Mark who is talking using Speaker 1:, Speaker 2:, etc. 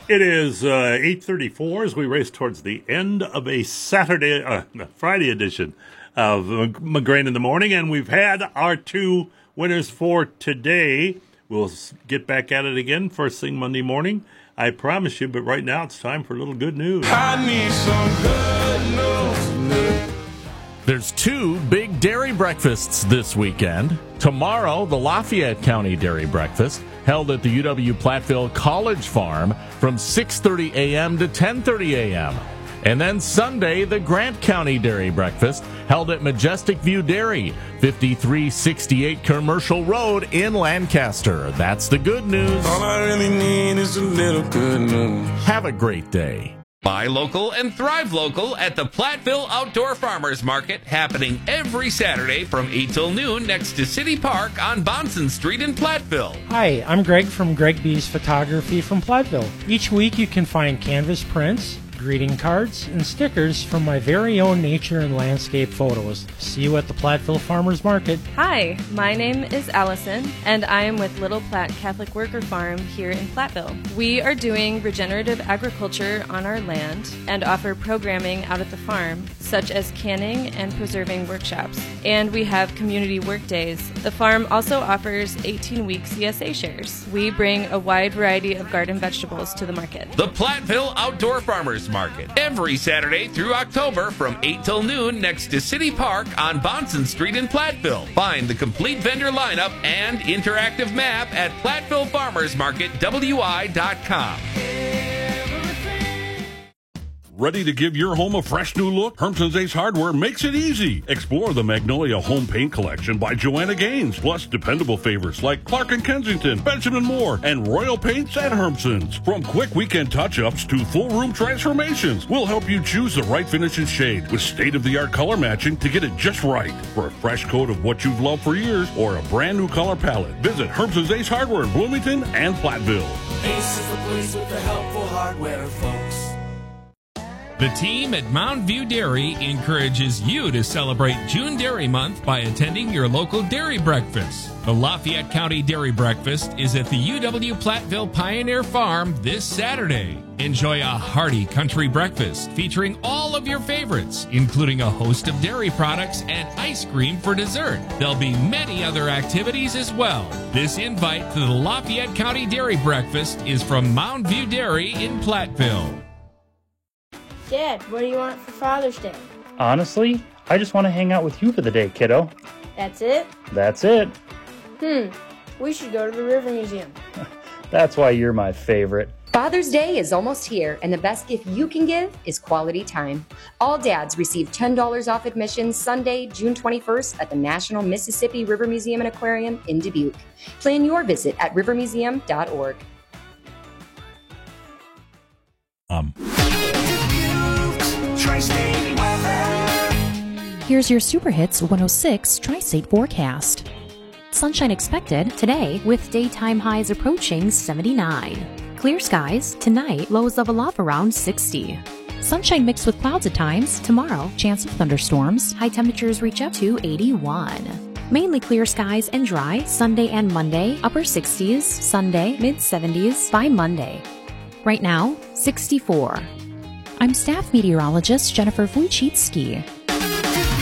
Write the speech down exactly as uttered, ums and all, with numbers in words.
Speaker 1: It is uh, eight thirty-four as we race towards the end of a Saturday, uh, Friday edition of McGrain in the Morning, and we've had our two winners for today. We'll get back at it again first thing Monday morning, I promise you, but right now it's time for a little good news.
Speaker 2: I need some good news.
Speaker 3: There's two big dairy breakfasts this weekend. Tomorrow, the Lafayette County Dairy Breakfast, held at the U W-Platteville College Farm from six thirty a.m. to ten thirty a.m. And then Sunday, the Grant County Dairy Breakfast, held at Majestic View Dairy, fifty-three sixty-eight Commercial Road in Lancaster. That's the good news.
Speaker 2: All I really need is a little good news.
Speaker 3: Have a great day.
Speaker 4: Buy local and thrive local at the Platteville Outdoor Farmers Market, happening every Saturday from eight till noon next to City Park on Bonson Street in Platteville.
Speaker 5: Hi, I'm Greg from Greg B's Photography from Platteville. Each week you can find canvas prints, greeting cards, and stickers from my very own nature and landscape photos. See you at the Platteville Farmers Market.
Speaker 6: Hi, my name is Allison, and I am with Little Platte Catholic Worker Farm here in Platteville. We are doing regenerative agriculture on our land and offer programming out at the farm, such as canning and preserving workshops. And we have community work days. The farm also offers eighteen-week C S A shares. We bring a wide variety of garden vegetables to the market.
Speaker 4: The Platteville Outdoor Farmers Market, every Saturday through October from eight till noon next to City Park on Bonson Street in Platteville. Find the complete vendor lineup and interactive map at Platteville Farmers Market W I dot com.
Speaker 7: Ready to give your home a fresh new look? Hermson's Ace Hardware makes it easy. Explore the Magnolia Home Paint Collection by Joanna Gaines, plus dependable favorites like Clark and Kensington, Benjamin Moore, and Royal Paints at Hermson's. From quick weekend touch-ups to full room transformations, we'll help you choose the right finish and shade with state-of-the-art color matching to get it just right. For a fresh coat of what you've loved for years or a brand new color palette, visit Hermson's Ace Hardware in Bloomington and Platteville.
Speaker 2: Ace is the place with the helpful hardware, folks.
Speaker 8: The team at Mound View Dairy encourages you to celebrate June Dairy Month by attending your local dairy breakfast. The Lafayette County Dairy Breakfast is at the U W-Platteville Pioneer Farm this Saturday. Enjoy a hearty country breakfast featuring all of your favorites, including a host of dairy products and ice cream for dessert. There'll be many other activities as well. This invite to the Lafayette County Dairy Breakfast is from Mound View Dairy in Platteville.
Speaker 9: Dad, what do you want for Father's Day?
Speaker 10: Honestly, I just want to hang out with you for the day, kiddo.
Speaker 9: That's it?
Speaker 10: That's it.
Speaker 9: Hmm, we should go to the River Museum.
Speaker 10: That's why you're my favorite.
Speaker 11: Father's Day is almost here, and the best gift you can give is quality time. All dads receive ten dollars off admission Sunday, June twenty-first at the National Mississippi River Museum and Aquarium in Dubuque. Plan your visit at river museum dot org.
Speaker 3: Um...
Speaker 12: Here's your Super Hits one oh six Tri-State forecast. Sunshine expected today with daytime highs approaching seventy-nine. Clear skies tonight, lows level off around sixty. Sunshine mixed with clouds at times. Tomorrow, chance of thunderstorms. High temperatures reach up to eighty-one. Mainly clear skies and dry Sunday and Monday. Upper sixties, Sunday, mid seventies by Monday. Right now, sixty-four. I'm staff meteorologist Jennifer Wojcicki.